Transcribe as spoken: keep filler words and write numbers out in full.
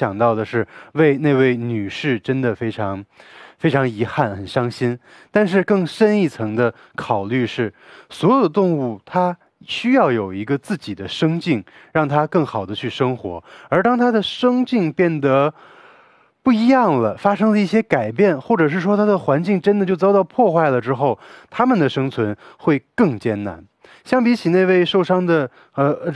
想到的是为那位女士真的非常非常遗憾，很伤心。但是更深一层的考虑是，所有的动物它需要有一个自己的生境，让它更好的去生活。而当它的生境变得不一样了，发生了一些改变，或者是说它的环境真的就遭到破坏了之后，它们的生存会更艰难。相比起那位受伤的呃